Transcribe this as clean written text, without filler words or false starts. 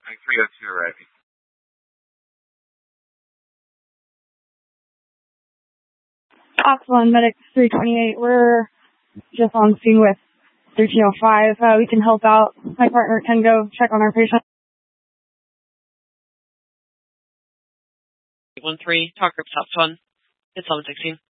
I 302 arriving. Oxford Medic 328. We're just on scene with 1305. We can help out. My partner can go check on our patient. 13, talk group top 1. It's 1116.